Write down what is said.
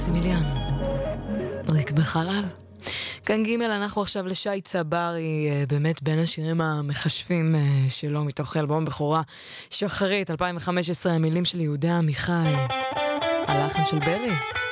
מקסימיליאן, ריק בחלל. כאן ג' אנחנו עכשיו לשי צברי, באמת בין השירים המחשבים שלו מתוך אלבום בכורה שחרית 2015, המילים של יהודה עמיחי, הלחן של ברי.